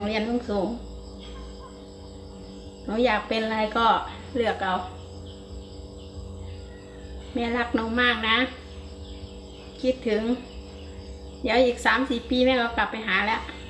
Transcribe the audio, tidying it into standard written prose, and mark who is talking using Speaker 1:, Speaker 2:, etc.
Speaker 1: เรียนสูงหนูอยากเป็นอะไรก็เลือกเอาแม่รักน้องมากนะคิดถึงเดี๋ยวอีก3-4 ปีแม่ก็กลับไปหาแล้ว